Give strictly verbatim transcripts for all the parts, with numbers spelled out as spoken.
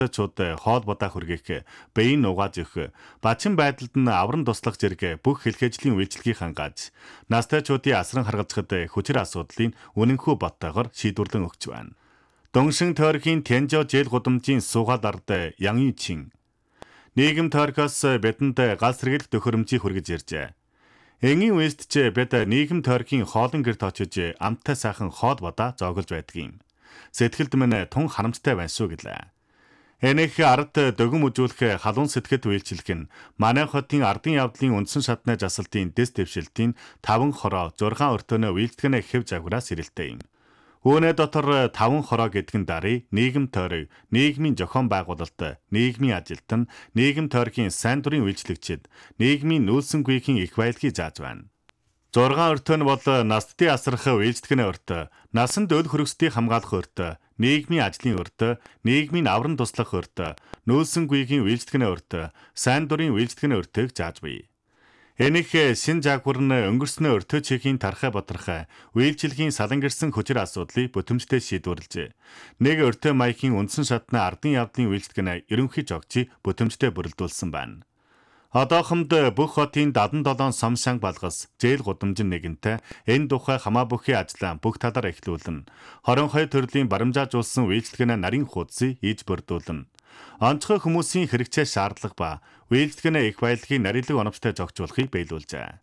чууд хоол бодаа хүргэх, бэйн угааж өгөх, бачин байдалд нь авран туслах зэрэг бүх хэлхээжлийн үйлчлэгийг хангааж, настайчуудын асран харгалзахад хүчээр асуудлыг үнэнхүү боттойгоор шийдвэрлэн өгч байна. Доншин тойргийн Тянжо жээл гудамжийн суугаад ард Ян Юйчин нийгэм тойргоос бидэнд галс сэргийлэх төхөөрөмжийг хүргэж иржээ. Энгийн үест ч бид нийгэм тойргийн хоолн гэрт очиж амттай сайхан хоол бодаа зооглож байдгийм. Сэтгэлд минь тун харамжтай байна шүү гэлээ. Энэх ард дөгөм үзүүлэх халуун сэтгэд үйлчлэх нь манай хотын ардын явдлын үндсэн шатны жасалтын дэс дэвшилтийн таван хороо зургаан өртөөнөө үйлчлэгнэ хэв загвараас ирэлтэй юм. Үүнээ дотор таван хороо гэдгэн дарыг нийгэм тойрог, нийгмийн зохион байгуулалт, нийгмийн ажилтан, нийгэм тойргийн сайн дурын үйлчлэгчид, нийгмийн нүүлсэнгүйхийн их баялагийг зааж байна. Зургаан өртөө нь бол настын асрах үйлчлэгнэ өртөө, насанд өл хөрөсдгийг хамгаалах өртөө, нийгмийн ажлын өртөө, нийгмийн авран туслах өртөө, нүүлсэнгүйгийн үйлчлэгнэ өртөө, сайн дурын үйлчлэгнэ өртөөг зааж буй. Энэх шин жагвар нь өнгөрснөө өртөө чихийн тархай бодрохой, үйлчлэгийн салангирсан хүчээр асуудлыг бүтэмжтэй шийдвэрлэжээ. Нэг өртөө маягийн үндсэн шатны ардын явдлын үйлчлэгнэ ерөнхий жогчийг бүтэмжтэй бүрэлдүүлсэн байна. Одоохонд бүх хотын дадан долоон сомшанг балгас, зээл гудамжин нэгэнтэй энэ тухай хамаа бүхий ажлаа бүх талаар эхлүүлнэ. хорин хоёр төрлийн баримжаажуулсан үйлчлэгнэ нарийн хуудсыг ийж бүрдүүлнэ. Онцгой хүмүүсийн хэрэгцээ шаардлага ба үйлчлэгнэ их баялагийг нарийнлаг оновчтой зохицуулахыг биелүүлжээ.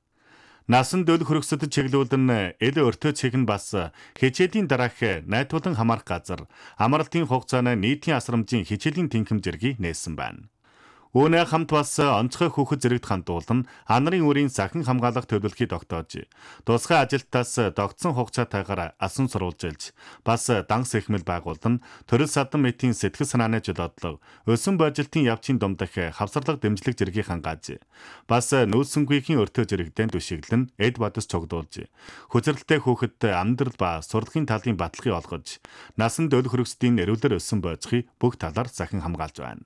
Насан дөл хөрөсөд чиглүүлэн эл өртөө чих нь бас хичээлийн дараах найтуулан хамаарах газар амралтын хугацааны нийтийн асрамжийн хичээлийн тэнхим зэргийг нээсэн байна. Үүнээ хамт бас онцгой хүүхэд зэрэгт хандуулан анарын үрийн сахин хамгаалах төлөвлөгөөийг тогтоож, тусгай ажилтнаас тогтсон хугацаатайгаар асан сурвалжилж, бас данс эхмэл байгуулан төрөл садан мэтийн сэтгэл санааны жолоодлого, өсөн божилтын явцын думдах хавсарлага дэмжлэг зэргийг хангааж, бас нүүлсэнгүйхийн өртөө зэрэгдэн түшиглэн эд бодос цогдуулж, хүчрэлтэй хүүхэд амьдрал ба сурлагын талын баталгыг олгож, насан дөл хөрөсдийн эрүүлэр өсөн боожхыг бүх талаар захин хамгаалж байна.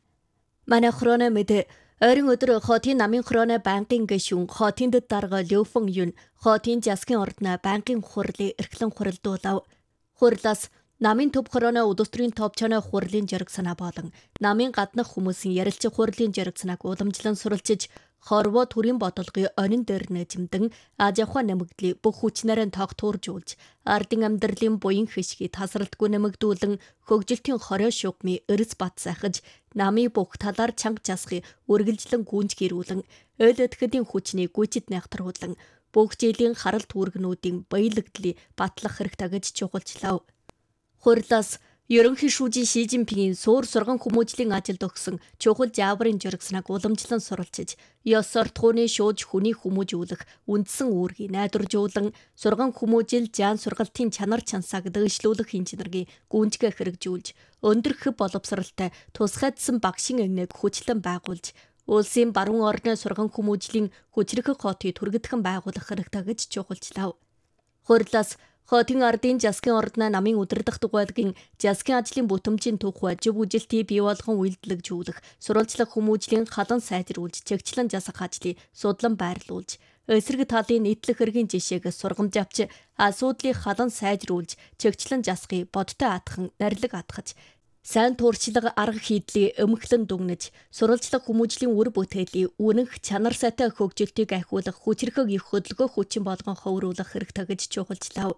Манай хроно мэд ойрын өдөр хотын намын хроно банкын гишүүн хотын дэд дарга Лёфэн Юн хотын засгийн ордны банкын хурлыг эрхлэн хуралдуулав. Хурлаас намын төв хроно удирдрын товчооны хурлын зориг санаа болон намын гаднах хүмүүсийн ярилцах хурлын зориг санааг уламжлан суралцж хорвоо төрийн бодлогын онин дээр нэжимдэн аж ахуй нэмэгдлийг бүх хүчнээрээ тогтууржуулж ардын амьдралын буян хишгийг тасралтгүй нэмэгдүүлэн хөгжилтийн хорой шугмын эрс бат сайхаж намын бүх талаар чанга жасахыг үргэлжлэн гүнж гэрүүлэн ойл этгэдийн хүчнийг гүйцэд нягтруулан бүх жилийн харалт үүргнүүдийн баялагдлыг батлах хэрэгтэй гэж чухалчлав. Хурлаас ерөнхий шүүжийн Ши Жинпингийн суур сурган хүмүүжлийн ажилд өгсөн чухал зааврын зориг санааг уламжлан суралцж, ёс суртахууны шууж хүний хүмүүжүүлэх үндсэн үүргийг найдваржуулан, сурган хүмүүжил жаан сургалтын чанар чансааг дэвшлүүлэх инженерийн гүнзгий хэрэгжүүлж, өндөр хөв боловсралтай тусгайдсан багшин эгнэг хүчлэн байгуулж, улсын баруун орны сурган хүмүүжлийн хүчрэх хотыг түргэдхэн байгуулах хэрэгтэй гэж чухалчлав. Хурлаас хотын ардын засгийн ордны намын удирдах дугуйлгийн засгийн ажлын бүтэмжийн тухай жив үжилтийг бий болгон үйлдэлжүүлэх, сурвалжлах хүмүүжлийн халан сайжруулж, чигчлэн засах ажлыг судлан байрлуулж, эсрэг талын нийтлэх хэргийн жишээг сургамж авч, асуудлыг халан сайжруулж, чигчлэн засахыг бодтой атхан нарилэг атгаж, сайн туурчлага арга хийдлийг өмхлөн дүгнэж, сурвалжлах хүмүүжлийн үр бүтээлийг үнэнх чанар сайтай хөгжилтийг ахиулах хүчрхэг их хөдөлгөөн хүчин болгон ховруулах хэрэгтэй гэж чухалчлав.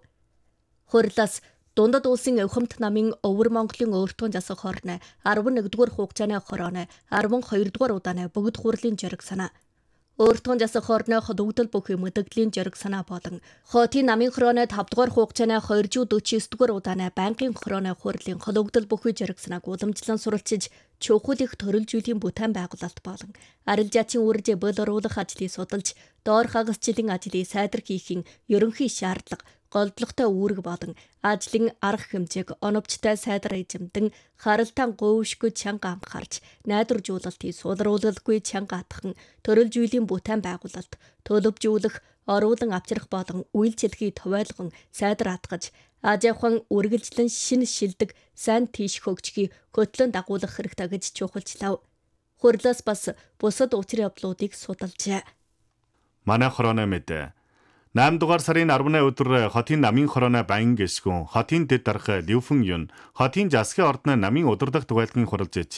Хурлаас дундад улсын өвхөмт намын өвөр Монголын өөртөө засах хорны арван нэгдүгээр хугацааны хорооны арван хоёрдугаар удааны бүгд хурлын зориг санаа. Өөртөө засах хорны ходогдол бүхий мэдэгдлийн зориг санаа болон хотын намын хорооны тавдугаар хугацааны двести дөрвөн удааны банкын хорооны хурлын ходогдол бүхий зориг санааг уламжлан суралцж, чухал их төрөл зүйлийн бүтээн байгуулалт болон арилжаачийн үржээ бөл оруулах ажлыг судалж, доор хагасчлалын ажлыг сайдар хийхийн ерөнхий шаардлага голдлогтой үүрэг болон ажлын арга хэмжээг оновчтой сайдар эзэмдэн харалтан говьшгүй чанга амхаарч найдваржуулалтыг суулруулалгүй чанга атхан төрөл зүйлийн бүтээн байгуулалт төлөвжүүлэх оруулан авчрах болон үйлчлэхийг товойлгон сайдар атгаж аж ахуйн үргэлжлэн шин шилдэг сайн тийш хөгжгийг хөтлөн дагуулах хэрэгтэй гэж чухалчлав. Хурлаас бас бусад учир явдлуудыг судалжээ. Манай хороно мэд eighth дугаар сарын арваны өдөр хотын намын хорооны баян гишгүн, хотын дэд дарга Ливэн Юн, хотын засгийн ордны намын удирдах дугайлгын хуралж